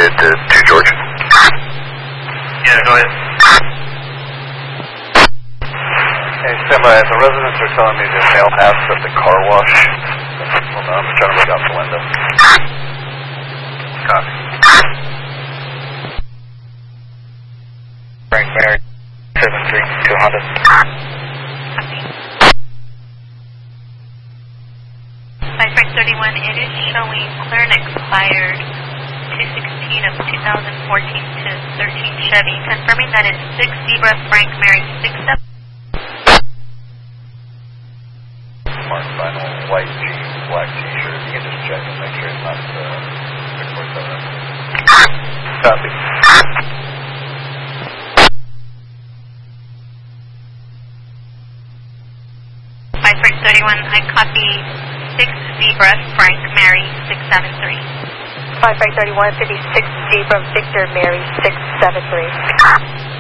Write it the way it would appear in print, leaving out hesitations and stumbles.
headed to George. Yeah, go ahead. Hey, standby. The residents are telling me that they'll have at the car wash. Hold on, I'm trying to look out the window. Copy. Frank Mary, 73200. By Frank 31, it is showing clear and expired 216 of 2014 to 13 Chevy, confirming that it's 6 Zebra Frank Mary 67. Mark vinyl, white jeans, black t-shirt. You can just check and make sure it's not 647. Copy. By Frank 31, I copy 6 Zebra Frank Mary 673. By Frank 31, 56 Zebra Victor Mary 673.